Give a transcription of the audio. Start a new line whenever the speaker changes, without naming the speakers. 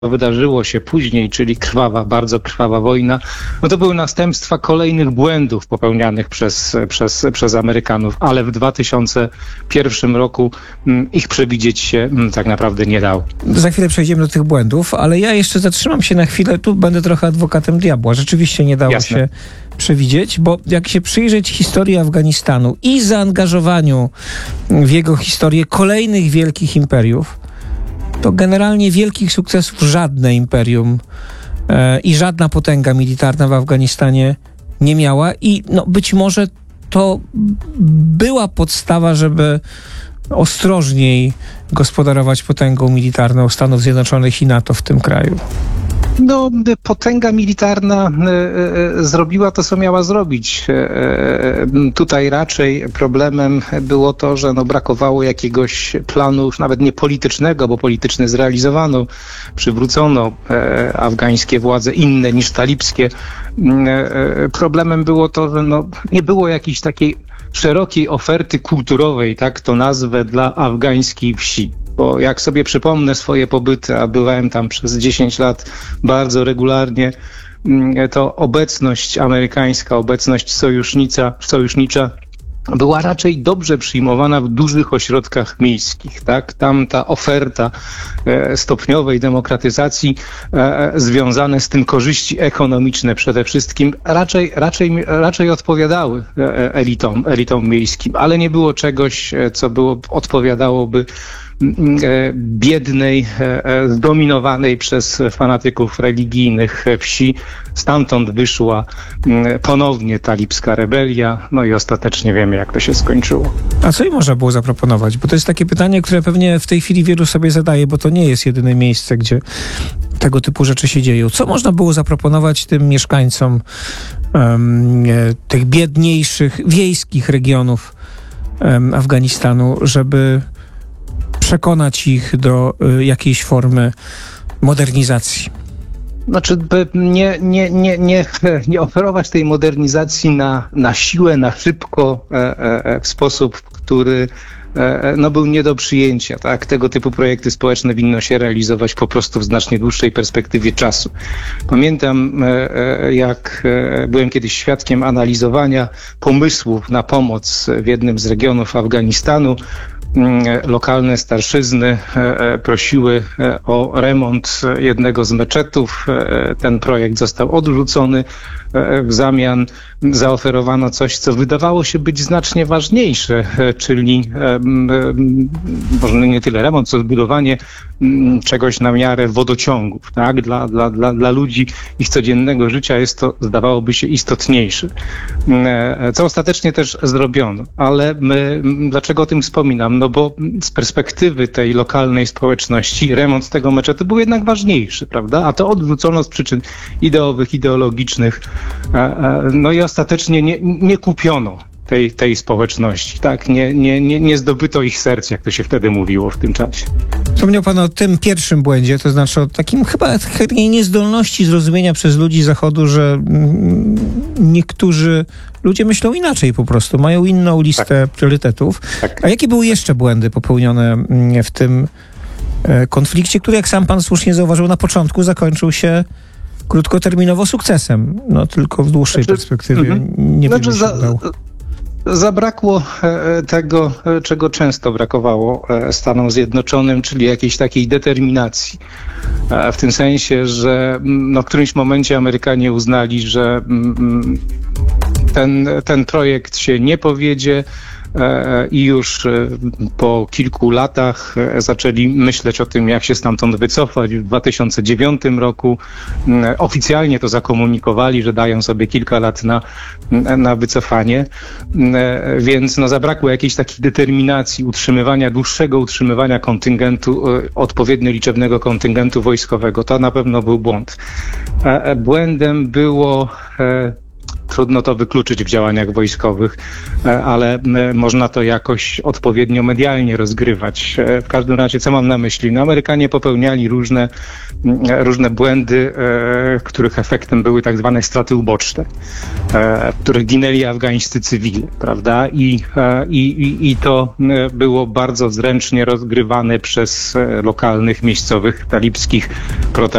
wydarzyło się później, czyli krwawa, bardzo krwawa wojna, no to były następstwa kolejnych błędów popełnianych przez Amerykanów, ale w 2001 roku ich przewidzieć się tak naprawdę nie dało.
Za chwilę przejdziemy do tych błędów, ale ja jeszcze zatrzymam się na chwilę, tu będę trochę adwokatem diabła. Rzeczywiście nie dało się przewidzieć, bo jak się przyjrzeć historii Afganistanu i zaangażowaniu w jego historię kolejnych wielkich imperiów, to generalnie wielkich sukcesów żadne imperium i żadna potęga militarna w Afganistanie nie miała i być może to była podstawa, żeby ostrożniej gospodarować potęgą militarną Stanów Zjednoczonych i NATO w tym kraju.
Potęga militarna zrobiła to, co miała zrobić. Tutaj raczej problemem było to, że brakowało jakiegoś planu, już nawet nie politycznego, bo polityczny zrealizowano, przywrócono afgańskie władze inne niż talibskie. Problemem było to, że nie było jakiejś takiej szerokiej oferty kulturowej, tak to nazwę, dla afgańskiej wsi. Bo jak sobie przypomnę swoje pobyty, a byłem tam przez 10 lat bardzo regularnie, to obecność amerykańska, obecność sojusznicza była raczej dobrze przyjmowana w dużych ośrodkach miejskich, tak? Tam ta oferta stopniowej demokratyzacji, związane z tym korzyści ekonomiczne przede wszystkim, raczej odpowiadały elitom miejskim, ale nie było czegoś, co odpowiadałoby biednej, zdominowanej przez fanatyków religijnych wsi. Stamtąd wyszła ponownie talibska rebelia, i ostatecznie wiemy, jak to się skończyło.
A co im można było zaproponować? Bo to jest takie pytanie, które pewnie w tej chwili wielu sobie zadaje, bo to nie jest jedyne miejsce, gdzie tego typu rzeczy się dzieją. Co można było zaproponować tym mieszkańcom tych biedniejszych, wiejskich regionów Afganistanu, żeby przekonać ich do jakiejś formy modernizacji?
By nie oferować tej modernizacji na siłę, na szybko, w sposób, który był nie do przyjęcia. Tak? Tego typu projekty społeczne winno się realizować po prostu w znacznie dłuższej perspektywie czasu. Pamiętam, jak byłem kiedyś świadkiem analizowania pomysłów na pomoc w jednym z regionów Afganistanu. Lokalne starszyzny prosiły o remont jednego z meczetów. Ten projekt został odrzucony. W zamian zaoferowano coś, co wydawało się być znacznie ważniejsze, czyli może nie tyle remont, co zbudowanie czegoś na miarę wodociągów. Tak? Dla ludzi ich codziennego życia jest to, zdawałoby się, istotniejsze. Co ostatecznie też zrobiono. Ale dlaczego o tym wspominam? Bo z perspektywy tej lokalnej społeczności remont tego meczetu był jednak ważniejszy, prawda? A to odrzucono z przyczyn ideowych, ideologicznych. I ostatecznie nie kupiono tej społeczności, tak? Nie zdobyto ich serc, jak to się wtedy mówiło w tym czasie.
Wspomniał pan o tym pierwszym błędzie, to znaczy o takim chyba takiej niezdolności zrozumienia przez ludzi Zachodu, że niektórzy ludzie myślą inaczej po prostu, mają inną listę priorytetów. Tak. A jakie były jeszcze błędy popełnione w tym konflikcie, który, jak sam pan słusznie zauważył, na początku zakończył się krótkoterminowo sukcesem, tylko w dłuższej perspektywie nie wiem, się udało.
Zabrakło tego, czego często brakowało Stanom Zjednoczonym, czyli jakiejś takiej determinacji. W tym sensie, że w którymś momencie Amerykanie uznali, że ten projekt się nie powiedzie, i już po kilku latach zaczęli myśleć o tym, jak się stamtąd wycofać. W 2009 roku oficjalnie to zakomunikowali, że dają sobie kilka lat na wycofanie, więc zabrakło jakiejś takiej determinacji dłuższego utrzymywania kontyngentu, odpowiednio liczebnego kontyngentu wojskowego. To na pewno był błąd. Błędem było trudno to wykluczyć w działaniach wojskowych, ale można to jakoś odpowiednio medialnie rozgrywać. W każdym razie, co mam na myśli? No, Amerykanie popełniali różne błędy, których efektem były tak zwane straty uboczne, w których ginęli afgańscy cywile, prawda? I to było bardzo zręcznie rozgrywane przez lokalnych, miejscowych, talibskich